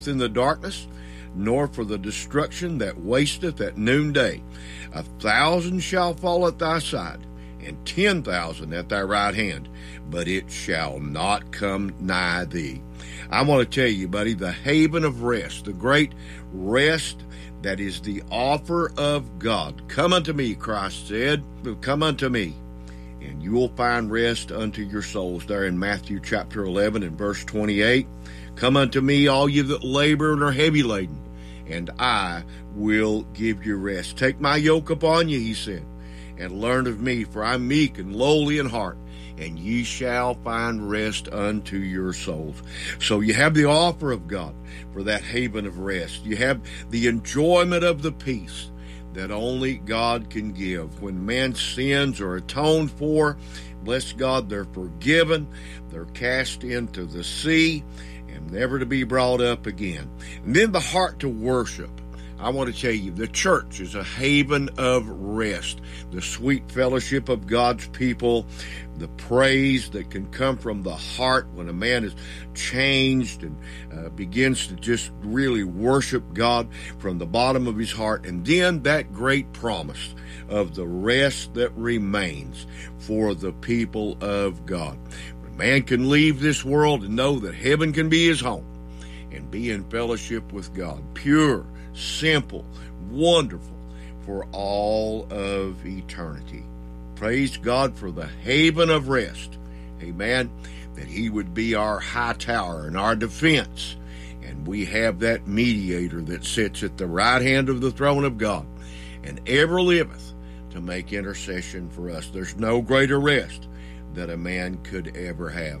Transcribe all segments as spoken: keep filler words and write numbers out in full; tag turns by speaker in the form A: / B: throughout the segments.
A: in the darkness, nor for the destruction that wasteth at noonday. A thousand shall fall at thy side, and ten thousand at thy right hand, but it shall not come nigh thee. I want to tell you, buddy, the haven of rest, the great rest that is the offer of God. Come unto me, Christ said, come unto me, and you will find rest unto your souls. There in Matthew chapter eleven and verse twenty-eight. Come unto me, all you that labor and are heavy laden, and I will give you rest. Take my yoke upon you, he said, and learn of me, for I am meek and lowly in heart, and ye shall find rest unto your souls. So you have the offer of God for that haven of rest. You have the enjoyment of the peace that only God can give. When man's sins are atoned for, bless God, they're forgiven, they're cast into the sea, and never to be brought up again. And then the heart to worship. I want to tell you, the church is a haven of rest. The sweet fellowship of God's people, the praise that can come from the heart when a man is changed and uh, begins to just really worship God from the bottom of his heart. And then that great promise of the rest that remains for the people of God. Man can leave this world and know that heaven can be his home and be in fellowship with God. Pure, simple, wonderful for all of eternity. Praise God for the haven of rest. Amen. That he would be our high tower and our defense. And we have that mediator that sits at the right hand of the throne of God and ever liveth to make intercession for us. There's no greater rest that a man could ever have.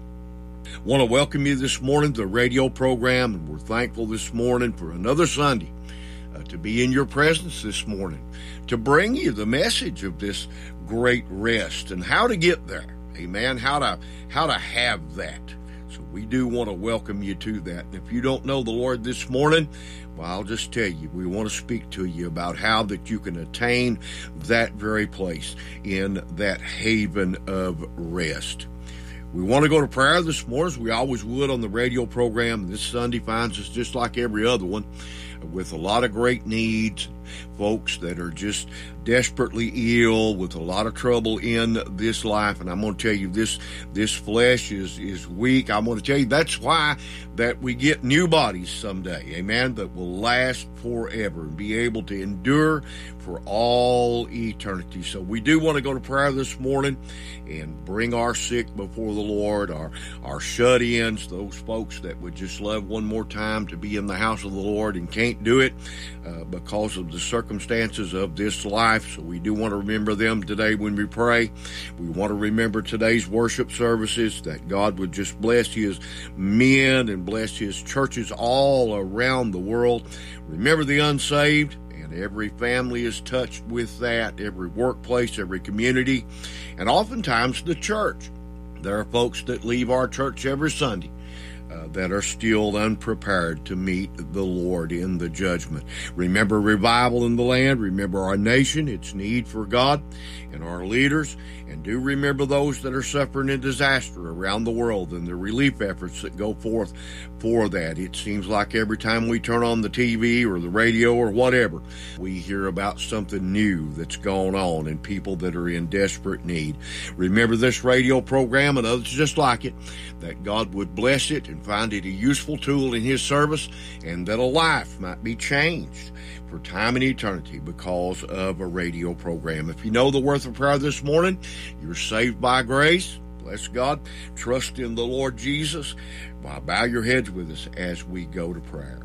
A: I want to welcome you this morning to the radio program, and we're thankful this morning for another Sunday uh, to be in your presence this morning, to bring you the message of this great rest and how to get there. Amen. How to how to have that. So we do want to welcome you to that. And if you don't know the Lord this morning, well, I'll just tell you, we want to speak to you about how that you can attain that very place in that haven of rest. We want to go to prayer this morning, as we always would on the radio program. This Sunday finds us just like every other one, with a lot of great needs, folks that are just desperately ill, with a lot of trouble in this life. And I'm going to tell you, this this flesh is is weak. I'm going to tell you, that's why that we get new bodies someday, amen, that will last forever and be able to endure for all eternity. So we do want to go to prayer this morning and bring our sick before the Lord, our, our shut-ins, those folks that would just love one more time to be in the house of the Lord and can't do it uh, because of the circumstances of this life. So we do want to remember them today when we pray. We want to remember today's worship services, that God would just bless his men and bless his churches all around the world. Remember the unsaved, and every family is touched with that, every workplace, every community, and oftentimes the church. There are folks that leave our church every Sunday Uh, that are still unprepared to meet the Lord in the judgment. Remember revival in the land. Remember our nation, its need for God and our leaders. And do remember those that are suffering in disaster around the world and the relief efforts that go forth for that. It seems like every time we turn on the T V or the radio or whatever, we hear about something new that's going on and people that are in desperate need. Remember this radio program and others just like it, that God would bless it and find it a useful tool in his service, and that a life might be changed for time and eternity because of a radio program. If you know the worth of prayer this morning, you're saved by grace. Bless God. Trust in the Lord Jesus. Well, bow your heads with us as we go to prayer.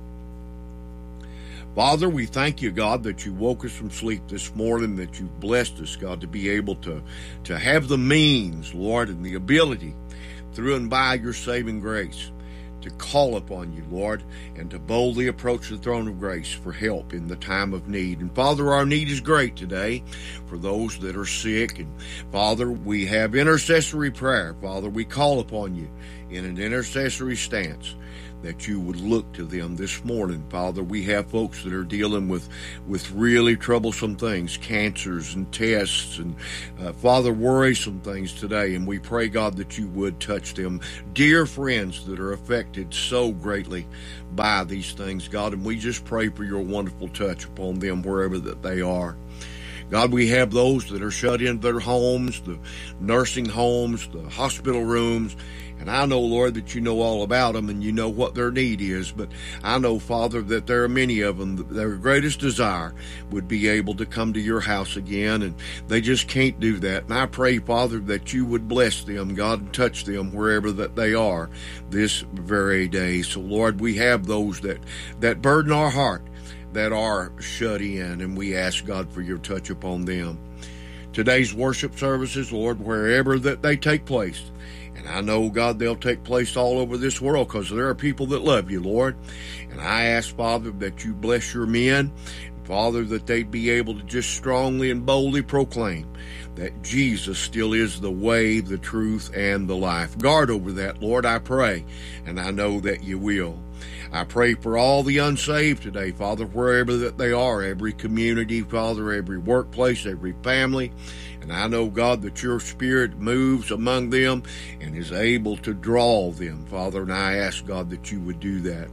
A: Father, we thank you, God, that you woke us from sleep this morning, that you've blessed us, God, to be able to, to have the means, Lord, and the ability through and by your saving grace to call upon you, Lord, and to boldly approach the throne of grace for help in the time of need. And Father, our need is great today for those that are sick. And Father, we have intercessory prayer. Father, we call upon you in an intercessory stance, that you would look to them this morning. Father, we have folks that are dealing with, with really troublesome things, cancers and tests, and uh, Father, worrisome things today. And we pray, God, that you would touch them. Dear friends that are affected so greatly by these things, God, and we just pray for your wonderful touch upon them wherever that they are. God, we have those that are shut in their homes, the nursing homes, the hospital rooms, and I know, Lord, that you know all about them and you know what their need is, but I know, Father, that there are many of them that their greatest desire would be able to come to your house again, and they just can't do that. And I pray, Father, that you would bless them, God, and touch them wherever that they are this very day. So, Lord, we have those that, that burden our heart, that are shut in, and we ask, God, for your touch upon them. Today's worship services, Lord, wherever that they take place, and I know, God, they'll take place all over this world because there are people that love you, Lord. And I ask, Father, that you bless your men, Father, that they'd be able to just strongly and boldly proclaim that Jesus still is the way, the truth, and the life. Guard over that, Lord, I pray, and I know that you will. I pray for all the unsaved today, Father, wherever that they are, every community, Father, every workplace, every family. And I know, God, that your Spirit moves among them and is able to draw them, Father, and I ask, God, that you would do that.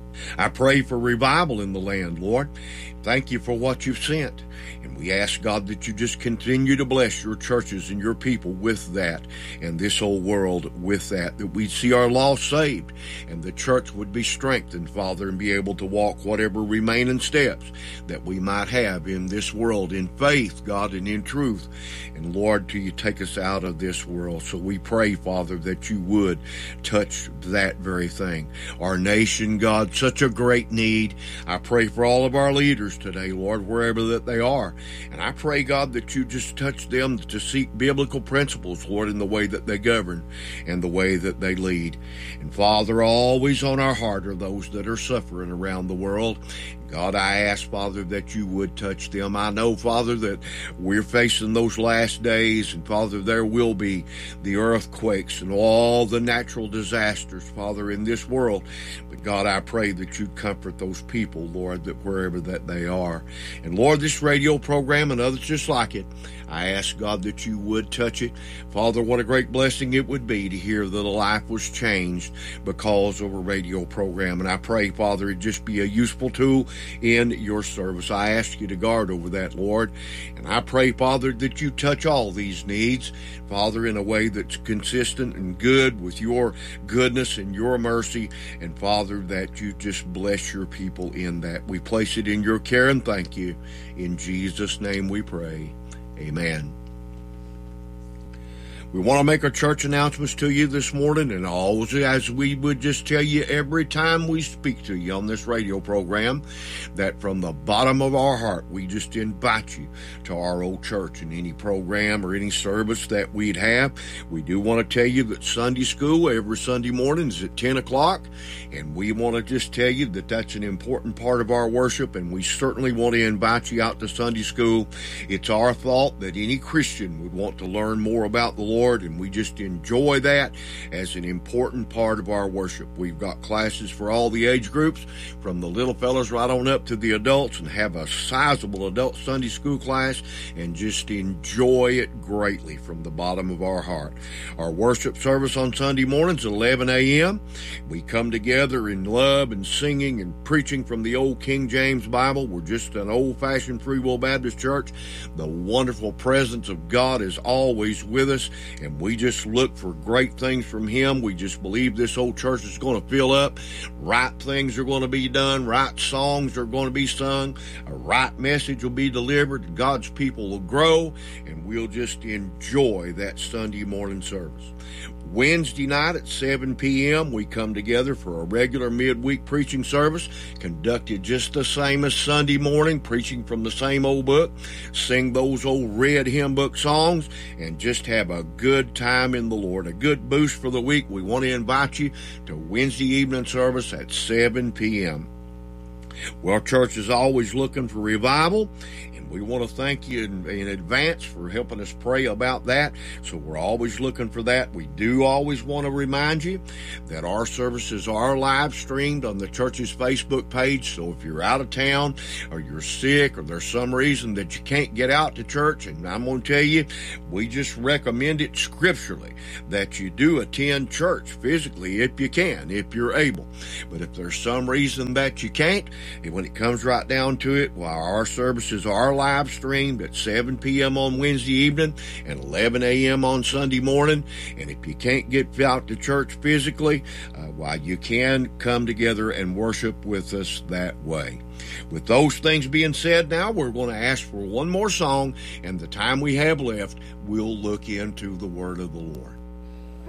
A: I pray for revival in the land, Lord. Thank you for what you've sent. And we ask, God, that you just continue to bless your churches and your people with that, and this whole world with that, that we'd see our lost saved, and the church would be strengthened, Father, and be able to walk whatever remaining steps that we might have in this world, in faith, God, and in truth. And Lord, till you take us out of this world. So we pray, Father, that you would touch that very thing. Our nation, God, such a great need. I pray for all of our leaders today, Lord, wherever that they are. And I pray, God, that you just touch them to seek biblical principles, Lord, in the way that they govern and the way that they lead. And Father, always on our heart are those that are suffering around the world. God, I ask, Father, that you would touch them. I know, Father, that we're facing those last days, and Father, there will be the earthquakes and all the natural disasters, Father, in this world. But God, I pray that you'd comfort those people, Lord, that wherever that they are. And Lord, this radio program and others just like it, I ask, God, that you would touch it. Father, what a great blessing it would be to hear that a life was changed because of a radio program. And I pray, Father, it just be a useful tool in your service. I ask you to guard over that, Lord. And I pray, Father, that you touch all these needs, Father, in a way that's consistent and good with your goodness and your mercy. And Father, that you just bless your people in that. We place it in your care and thank you. In Jesus' name we pray. Amen. We want to make our church announcements to you this morning, and always, as we would just tell you every time we speak to you on this radio program, that from the bottom of our heart, we just invite you to our old church and any program or any service that we'd have. We do want to tell you that Sunday school every Sunday morning is at ten o'clock, and we want to just tell you that that's an important part of our worship, and we certainly want to invite you out to Sunday school. It's our thought that any Christian would want to learn more about the Lord, and we just enjoy that as an important part of our worship. We've got classes for all the age groups, from the little fellas right on up to the adults, and have a sizable adult Sunday school class, and just enjoy it greatly from the bottom of our heart. Our worship service on Sunday mornings at eleven a.m. We come together in love and singing and preaching from the old King James Bible. We're just an old-fashioned Free Will Baptist church. The wonderful presence of God is always with us, and we just look for great things from him. We just believe this old church is going to fill up. Right things are going to be done. Right songs are going to be sung. A right message will be delivered. God's people will grow, and we'll just enjoy that Sunday morning service. Wednesday night at seven p.m. we come together for a regular midweek preaching service, conducted just the same as Sunday morning, preaching from the same old book, sing those old red hymn book songs, and just have a good time in the Lord, a good boost for the week. We want to invite you to Wednesday evening service at seven p.m. Well, church is always looking for revival, and we want to thank you in, in advance for helping us pray about that. So we're always looking for that. We do always want to remind you that our services are live streamed on the church's Facebook page. So if you're out of town or you're sick or there's some reason that you can't get out to church, and I'm going to tell you, we just recommend it scripturally that you do attend church physically if you can, if you're able. But if there's some reason that you can't, and when it comes right down to it, while our services are live streamed at seven p.m. on Wednesday evening and eleven a.m. on Sunday morning, and if you can't get out to church physically, uh, why, you can come together and worship with us that way. With those things being said, now we're going to ask for one more song, and the time we have left, we'll look into the Word of the Lord.